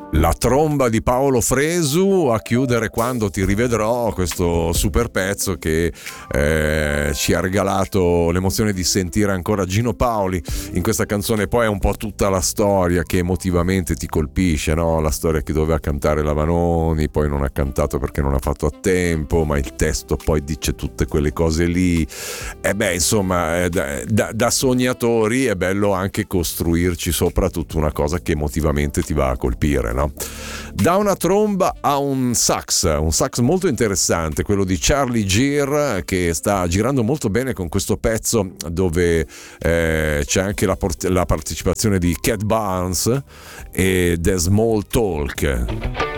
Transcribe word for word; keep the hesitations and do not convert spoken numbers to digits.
La tromba di Paolo Fresu a chiudere Quando ti rivedrò, questo super pezzo che eh, ci ha regalato l'emozione di sentire ancora Gino Paoli in questa canzone. Poi è un po' tutta la storia che emotivamente ti colpisce, no? La storia che doveva cantare la Vanoni, poi non ha cantato perché non ha fatto a tempo, ma il testo poi dice tutte quelle cose lì. E beh, insomma, da, da, da sognatori è bello anche costruirci sopra tutta una cosa che emotivamente ti va a colpire, no? Da una tromba a un sax, un sax molto interessante, quello di Charlie Gear, che sta girando molto bene con questo pezzo dove eh, c'è anche la, port- la partecipazione di Cat Barnes e The Small Talk.